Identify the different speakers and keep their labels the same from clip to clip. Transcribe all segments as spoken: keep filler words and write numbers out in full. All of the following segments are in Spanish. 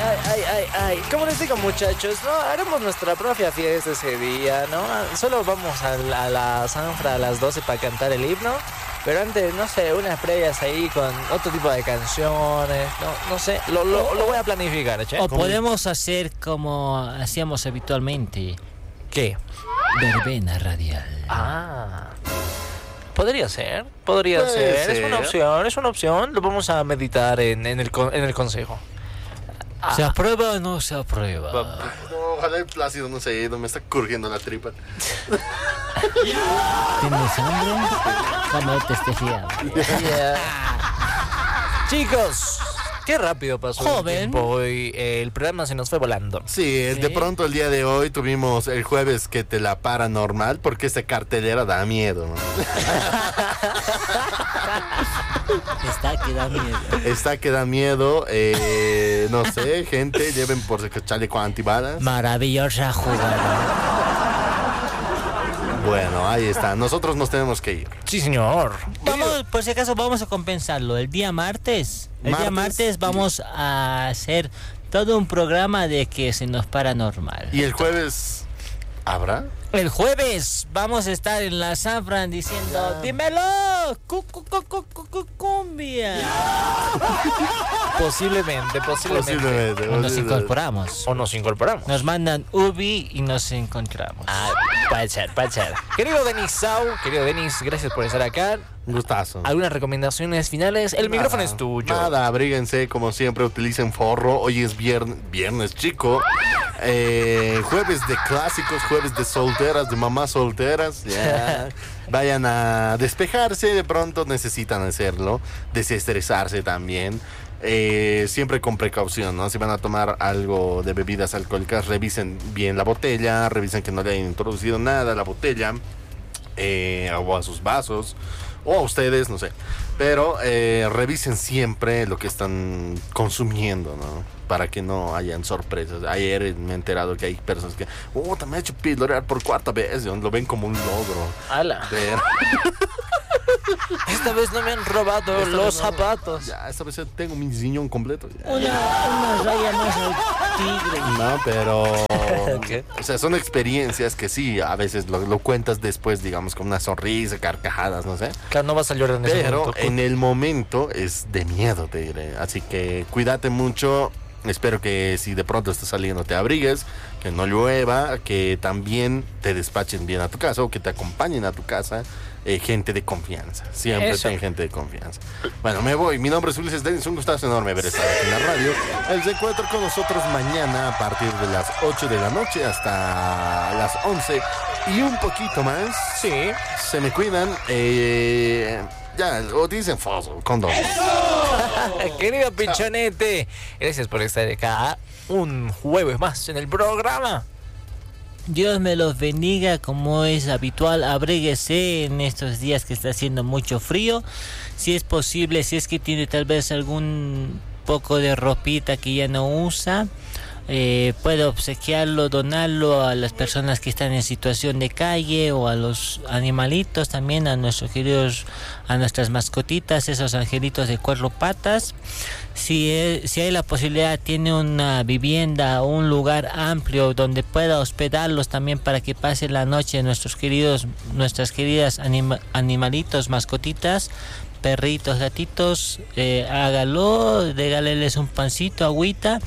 Speaker 1: ay, ay, ay, ay. Como les digo, muchachos, ¿no? Haremos nuestra propia fiesta ese día, ¿no? Solo vamos a la, a la Sanfra a las doce para cantar el himno. Pero antes, no sé, unas previas ahí con otro tipo de canciones. No, no sé, lo, lo, lo voy a planificar, ¿che?
Speaker 2: O podemos hacer como hacíamos habitualmente.
Speaker 1: ¿Qué?
Speaker 2: Verbena radial.
Speaker 1: Ah... Podría ser, podría
Speaker 3: Puede
Speaker 1: ser.
Speaker 3: ser.
Speaker 1: Es una opción, es una opción. Lo vamos a meditar en, en, el, con- en el consejo. Ah,
Speaker 2: ¿Se aprueba o no se aprueba?
Speaker 3: No, ojalá el Plácido no se haya ido, me está curgiendo la tripa.
Speaker 2: ¿Tienes hambre? Como testifiado.
Speaker 1: yeah. Chicos, qué rápido pasó el
Speaker 2: Joven.
Speaker 1: tiempo hoy. Eh, el programa se nos fue volando.
Speaker 3: Sí, de
Speaker 2: Sí.
Speaker 3: pronto el día de hoy tuvimos el jueves que te la paranormal porque esta cartelera da miedo, ¿no?
Speaker 2: Está que da miedo.
Speaker 3: Está que da miedo, eh, no sé, gente, lleven por si chaleco antibalas.
Speaker 2: Maravillosa jugada.
Speaker 3: Bueno, ahí está, nosotros nos tenemos que ir.
Speaker 1: Sí, señor.
Speaker 2: Vamos, por si acaso, vamos a compensarlo. El día martes, el día
Speaker 3: Martes,
Speaker 2: martes vamos a hacer todo un programa de que se nos paranormal.
Speaker 3: ¿Y el jueves habrá?
Speaker 2: El jueves vamos a estar en la San Fran diciendo, dímelo, cu, cu, cu, cu, cu, cu, cumbia.
Speaker 1: Posiblemente, posiblemente.
Speaker 3: Posiblemente.
Speaker 2: O nos
Speaker 3: posiblemente.
Speaker 2: incorporamos.
Speaker 1: O nos incorporamos.
Speaker 2: Nos mandan Ubi y nos encontramos.
Speaker 1: Ah, puede ser, puede ser. Querido Denis Sau, querido Denis, gracias por estar acá.
Speaker 3: Un gustazo.
Speaker 1: ¿Algunas recomendaciones finales? El
Speaker 3: Nada,
Speaker 1: micrófono es tuyo.
Speaker 3: Nada, abríguense como siempre, utilicen forro. Hoy es viernes, viernes chico. Eh, jueves de clásicos, jueves de solteras, de mamás solteras. Ya. Vayan a despejarse, de pronto necesitan hacerlo. Desestresarse también. Eh, siempre con precaución, ¿no? Si van a tomar algo de bebidas alcohólicas, revisen bien la botella, revisen que no le hayan introducido nada a la botella, eh, o a sus vasos, o a ustedes, no sé. Pero eh, revisen siempre lo que están consumiendo, ¿no? Para que no hayan sorpresas. Ayer me he enterado que hay personas que, oh, te me he hecho pilorear por cuarta vez, ¿no? Lo ven como un logro.
Speaker 1: Ala.
Speaker 3: Pero,
Speaker 1: Esta vez no me han robado
Speaker 3: esta
Speaker 1: los
Speaker 3: vez no,
Speaker 1: zapatos.
Speaker 3: Ya, esta vez tengo mi riñón completo. Ya.
Speaker 2: Una, una raya más al tigre.
Speaker 3: No, pero...
Speaker 1: ¿Qué?
Speaker 3: O sea, son experiencias que sí, a veces lo, lo cuentas después, digamos, con una sonrisa, carcajadas, no sé.
Speaker 1: Claro, no vas a llorar en ese
Speaker 3: Pero
Speaker 1: momento.
Speaker 3: en el momento es de miedo, te diré. Así que cuídate mucho. Espero que si de pronto estás saliendo te abrigues, que no llueva, que también te despachen bien a tu casa o que te acompañen a tu casa. Eh, gente de confianza. Siempre
Speaker 1: Eso.
Speaker 3: ten gente de confianza. Bueno, me voy. Mi nombre es Ulises Denis. Un gustazo enorme haber estado aquí en la radio. El se encuentra con nosotros mañana a partir de las ocho de la noche hasta las once y un poquito más.
Speaker 1: Sí.
Speaker 3: Se me cuidan. Eh, ya, o dicen foso, condón.
Speaker 1: Querido Pichonete, gracias por estar acá un jueves más en el programa.
Speaker 2: Dios me los bendiga, como es habitual, abríguese en estos días que está haciendo mucho frío. Si es posible, si es que tiene tal vez algún poco de ropita que ya no usa, eh, puede obsequiarlo, donarlo a las personas que están en situación de calle o a los animalitos también, a nuestros queridos, a nuestras mascotitas, esos angelitos de cuatro patas. Si, es, si hay la posibilidad, tiene una vivienda o un lugar amplio donde pueda hospedarlos también para que pasen la noche nuestros queridos, nuestras queridas anima, animalitos, mascotitas, perritos, gatitos, eh, hágalo, regáleles un pancito, agüita.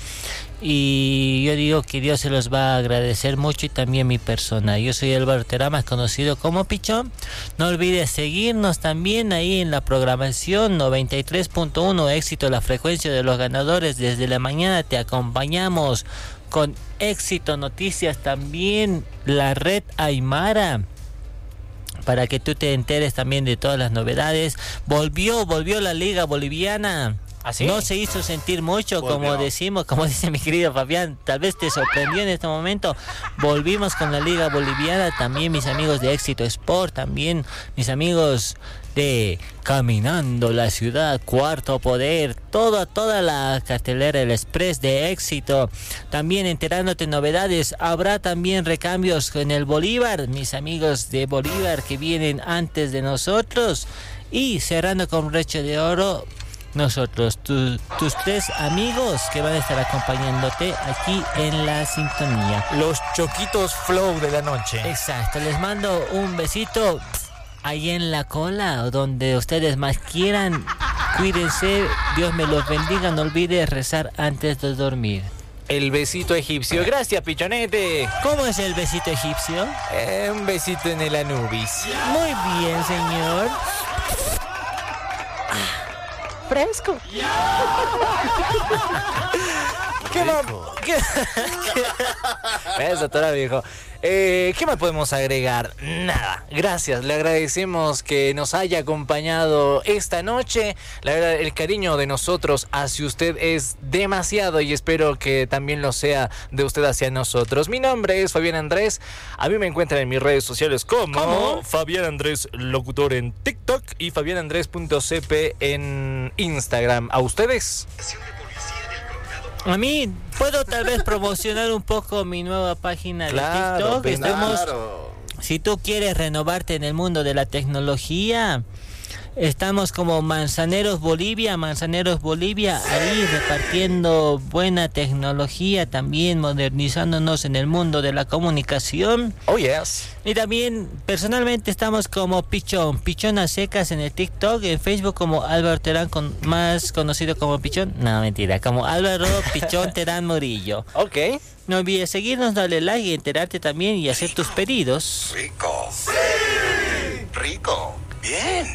Speaker 2: Y yo digo que Dios se los va a agradecer mucho y también mi persona. Yo soy Álvaro Terá, más conocido como Pichón. No olvides seguirnos también ahí en la programación noventa y tres punto uno, éxito, la frecuencia de los ganadores. Desde la mañana te acompañamos con éxito, noticias también, la red Aymara, para que tú te enteres también de todas las novedades. Volvió, volvió la Liga Boliviana.
Speaker 1: ¿Ah, sí?
Speaker 2: No se hizo sentir mucho,
Speaker 3: Volvió.
Speaker 2: como decimos, como dice mi querido Fabián. Tal vez te sorprendió en este momento. Volvimos con la Liga Boliviana. También mis amigos de Éxito Sport. También mis amigos de Caminando la Ciudad, Cuarto Poder. Toda, toda la cartelera del Express de Éxito. También enterándote novedades. Habrá también recambios en el Bolívar. Mis amigos de Bolívar que vienen antes de nosotros. Y cerrando con broche de oro, nosotros, tu- tus tres amigos que van a estar acompañándote aquí en la sintonía.
Speaker 1: Los choquitos flow de la noche.
Speaker 2: Exacto, les mando un besito ahí en la cola o donde ustedes más quieran. Cuídense, Dios me los bendiga, no olvides rezar antes de dormir.
Speaker 1: El besito egipcio. Gracias, pichonete.
Speaker 2: ¿Cómo es el besito egipcio?
Speaker 1: Eh, un besito en el Anubis.
Speaker 2: Muy bien, señor.
Speaker 1: Fresco. ¿Qué más? ¿Qué? Eso, todo viejo. Eh, ¿Qué más podemos agregar? Nada, gracias, le agradecemos que nos haya acompañado esta noche. La verdad, el cariño de nosotros hacia usted es demasiado y espero que también lo sea de usted hacia nosotros. Mi nombre es Fabián Andrés, a mí me encuentran en mis redes sociales como
Speaker 2: ¿Cómo?
Speaker 1: Fabián Andrés Locutor en TikTok y fabián andrés punto c p en Instagram. ¿A ustedes?
Speaker 2: A mí, puedo tal vez promocionar un poco mi nueva página de
Speaker 1: Claro,
Speaker 2: TikTok.
Speaker 1: pues,
Speaker 2: Estamos,
Speaker 3: Claro.
Speaker 2: si tú quieres renovarte en el mundo de la tecnología, estamos como Manzaneros Bolivia, Manzaneros Bolivia, ahí repartiendo buena tecnología, también modernizándonos en el mundo de la comunicación.
Speaker 1: Oh, yes.
Speaker 2: Y también personalmente estamos como Pichón, Pichón a secas en el TikTok, en Facebook como Álvaro Terán, con, más conocido como Pichón. No, mentira, como Álvaro Pichón Terán Murillo.
Speaker 1: Ok.
Speaker 2: No olvides seguirnos, darle like y enterarte también y hacer tus pedidos.
Speaker 4: Rico. Sí. Rico. Bien.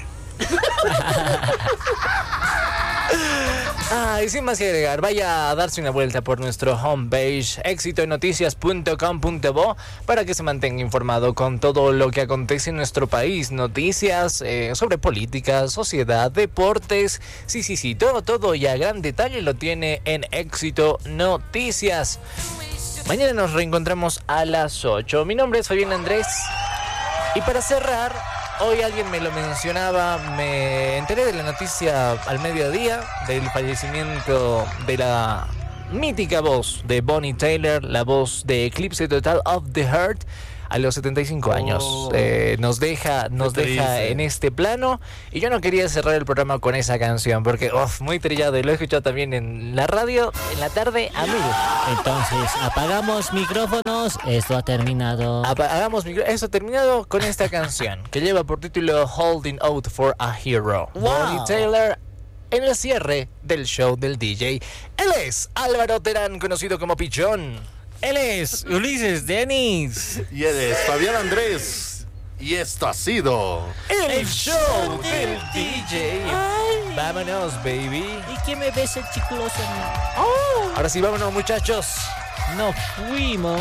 Speaker 1: Ah, y sin más que agregar, vaya a darse una vuelta por nuestro homepage éxito noticias punto com punto bo para que se mantenga informado con todo lo que acontece en nuestro país, noticias eh, sobre política, sociedad, deportes, sí, sí, sí, todo, todo y a gran detalle lo tiene en Éxito Noticias. Mañana nos reencontramos a las ocho. Mi nombre es Fabián Andrés y para cerrar, hoy alguien me lo mencionaba, me enteré de la noticia al mediodía del fallecimiento de la mítica voz de Bonnie Tyler, la voz de Eclipse Total of the Heart, a los setenta y cinco años.
Speaker 3: Oh.
Speaker 1: Eh, nos deja, nos
Speaker 3: Qué
Speaker 1: deja
Speaker 3: triste.
Speaker 1: en este plano y yo no quería cerrar el programa con esa canción porque, uff, muy trillado y lo he escuchado también en la radio en la tarde a mil.
Speaker 2: Entonces, apagamos micrófonos, esto ha terminado.
Speaker 1: Apa- Hagamos micro- eso terminado con esta canción que lleva por título Holding Out for a Hero.
Speaker 2: Wow.
Speaker 1: Bonnie Tyler en el cierre del show del D J. Él es Álvaro Terán, conocido como Pichón.
Speaker 2: Él es Ulises Denis.
Speaker 3: Y eres Fabián Andrés. Y esto ha sido.
Speaker 1: El show del D J. Vámonos, baby.
Speaker 2: ¿Y quién me besa el chiculoso?
Speaker 1: Ahora sí, vámonos, muchachos.
Speaker 2: No fuimos.